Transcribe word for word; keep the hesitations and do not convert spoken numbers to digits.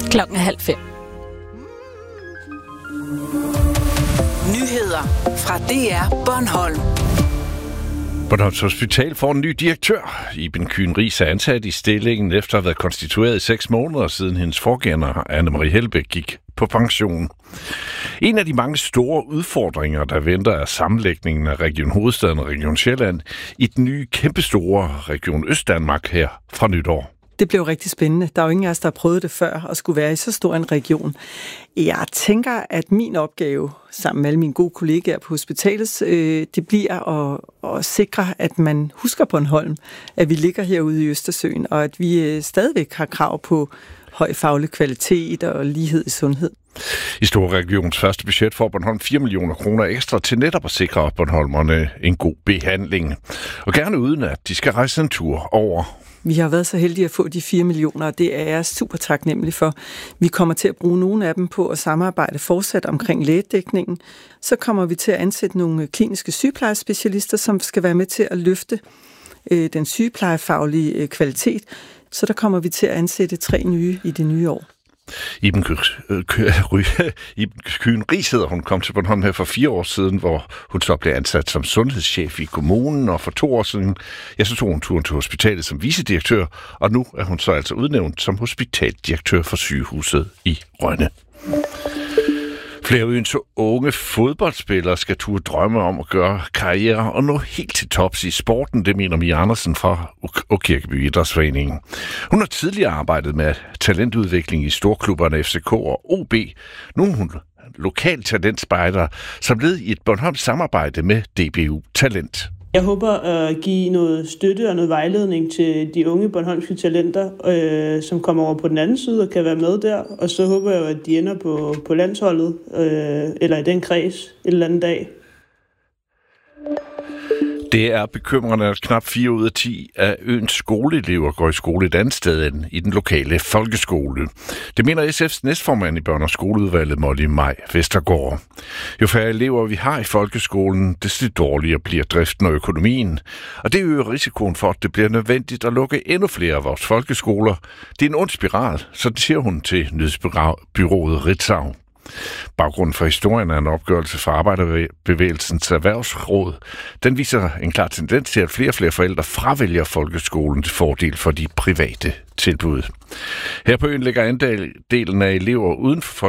klokken halv fem. Nyheder fra D R Bornholm. Bornholms Hospital får en ny direktør. Iben Kyhn Riis er ansat i stillingen efter at have været konstitueret i seks måneder siden hendes forgænger, Anne-Marie Hellebæk, gik på pension. En af de mange store udfordringer, der venter, er sammenlægningen af Region Hovedstaden og Region Sjælland i den nye kæmpestore Region Østdanmark her fra nytår. Det blev rigtig spændende. Der er jo ingen af os, der har prøvet det før, at skulle være i så stor en region. Jeg tænker, at min opgave, sammen med alle mine gode kollegaer på hospitalet, øh, det bliver at, at sikre, at man husker Bornholm, at vi ligger herude i Østersøen, og at vi øh, stadigvæk har krav på høj faglig kvalitet og lighed i sundhed. I Store Regions første budget får Bornholm fire millioner kroner ekstra til netop at sikre bornholmerne en god behandling. Og gerne uden, at de skal rejse en tur over. Vi har været så heldige at få de fire millioner, og det er jeg super taknemmelig for. Vi kommer til at bruge nogle af dem på at samarbejde fortsat omkring lægedækningen. Så kommer vi til at ansætte nogle kliniske sygeplejespecialister, som skal være med til at løfte øh, den sygeplejefaglige øh, kvalitet. Så der kommer vi til at ansætte tre nye i det nye år. Iben Kyhn Riis hedder hun, kom til Bornholm her for fire år siden, hvor hun så blev ansat som sundhedschef i kommunen, og for to år siden, ja, så tog hun turen til hospitalet som vicedirektør, og nu er hun så altså udnævnt som hospitaldirektør for sygehuset i Rønne. Flere øens unge fodboldspillere skal turde drømme om at gøre karriere og nå helt til tops i sporten, det mener Mia Andersen fra Åkirkeby Idrætsforeningen. Hun har tidligere arbejdet med talentudvikling i storklubberne F C K og O B. Nu er hun lokal talentspejder, som led i et Bornholms samarbejde med D B U Talent. Jeg håber at give noget støtte og noget vejledning til de unge bornholmske talenter, øh, som kommer over på den anden side og kan være med der. Og så håber jeg, at de ender på, på landsholdet, øh, eller i den kreds en eller anden dag. Det er bekymrende, at knap fire ud af ti af øens skoleelever går i skole et andet sted end i den lokale folkeskole. Det mener S F's næstformand i børne- og skoleudvalget, Molly Maj Vestergaard. Jo færre elever vi har i folkeskolen, desto dårligere bliver driften og økonomien. Og det øger risikoen for, at det bliver nødvendigt at lukke endnu flere af vores folkeskoler. Det er en ond spiral, så det siger hun til nyhedsbyrået Ritzau. Baggrunden for historien er en opgørelse fra Arbejderbevægelsens Erhvervsråd. Den viser en klar tendens til, at flere og flere forældre fravælger folkeskolen til fordel for de private tilbud. Her på øen ligger andelen af elever uden for